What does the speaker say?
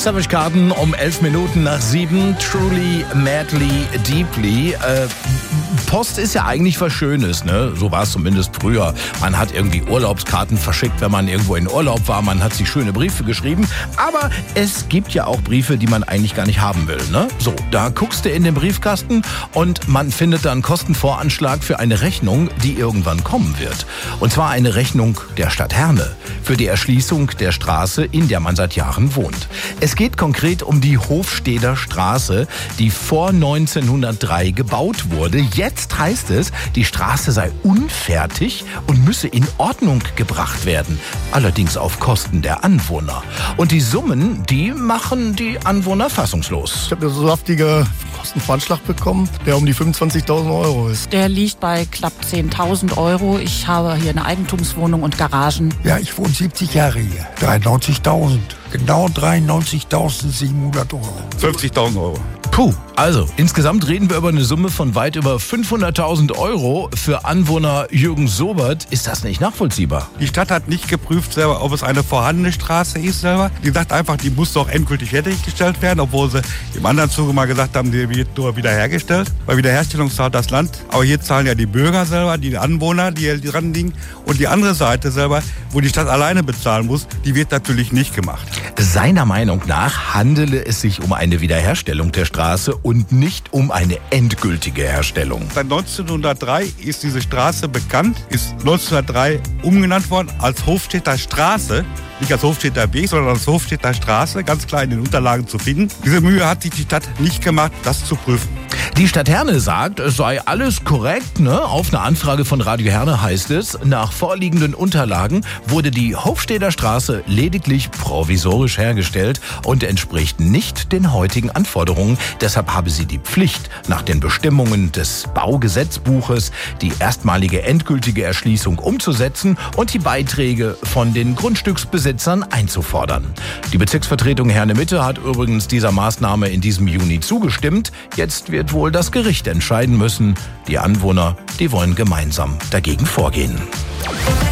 Savage Garden um 11 Minuten nach 7. Truly, madly, deeply. Post ist ja eigentlich was Schönes, ne? So war es zumindest früher. Man hat irgendwie Urlaubskarten verschickt, wenn man irgendwo in Urlaub war. Man hat sich schöne Briefe geschrieben. Aber es gibt ja auch Briefe, die man eigentlich gar nicht haben will, ne? So, da guckst du in den Briefkasten und man findet da einen Kostenvoranschlag für eine Rechnung, die irgendwann kommen wird. Und zwar eine Rechnung der Stadt Herne für die Erschließung der Straße, in der man seit Jahren wohnt. Es geht konkret um die Hofsteder Straße, die vor 1903 gebaut wurde. Jetzt heißt es, die Straße sei unfertig und müsse in Ordnung gebracht werden. Allerdings auf Kosten der Anwohner. Und die Summen, die machen die Anwohner fassungslos. Ich habe so saftige Kostenvoranschlag bekommen, der um die 25.000 Euro ist. Der liegt bei knapp 10.000 Euro. Ich habe hier eine Eigentumswohnung und Garagen. Ja, ich wohne 70 Jahre hier. 93.000. Genau 93.700 Euro. 50.000 Euro. Puh, also insgesamt reden wir über eine Summe von weit über 500.000 Euro. Für Anwohner Jürgen Sobert ist das nicht nachvollziehbar. Die Stadt hat nicht geprüft selber, ob es eine vorhandene Straße ist selber. Die sagt einfach, die muss doch endgültig fertiggestellt werden, obwohl sie im anderen Zuge mal gesagt haben, die wird nur wiederhergestellt. Bei Wiederherstellung zahlt das Land. Aber hier zahlen ja die Bürger selber, die Anwohner, die dran liegen. Und die andere Seite selber, wo die Stadt alleine bezahlen muss, die wird natürlich nicht gemacht. Seiner Meinung nach handele es sich um eine Wiederherstellung der Straße und nicht um eine endgültige Herstellung. Seit 1903 ist diese Straße bekannt, ist 1903 umgenannt worden als Hofstädter Straße. Nicht als Hofstädter Weg, sondern als Hofstädter Straße, ganz klar in den Unterlagen zu finden. Diese Mühe hat sich die Stadt nicht gemacht, das zu prüfen. Die Stadt Herne sagt, es sei alles korrekt, ne? Auf eine Anfrage von Radio Herne heißt es, nach vorliegenden Unterlagen wurde die Hofsteder Straße lediglich provisorisch hergestellt und entspricht nicht den heutigen Anforderungen. Deshalb habe sie die Pflicht, nach den Bestimmungen des Baugesetzbuches die erstmalige endgültige Erschließung umzusetzen und die Beiträge von den Grundstücksbesitzern einzufordern. Die Bezirksvertretung Herne Mitte hat übrigens dieser Maßnahme in diesem Juni zugestimmt. Jetzt wird wohl das Gericht entscheiden müssen. Die Anwohner, die wollen gemeinsam dagegen vorgehen.